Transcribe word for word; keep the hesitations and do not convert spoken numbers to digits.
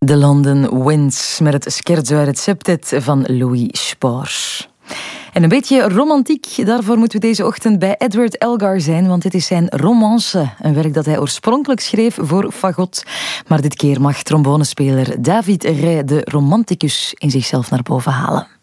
De London Winds met het Scherzo uit het septet van Louis Spohr. En een beetje romantiek, daarvoor moeten we deze ochtend bij Edward Elgar zijn, want dit is zijn Romance, een werk dat hij oorspronkelijk schreef voor fagot. Maar dit keer mag trombonespeler David Ray de romanticus in zichzelf naar boven halen.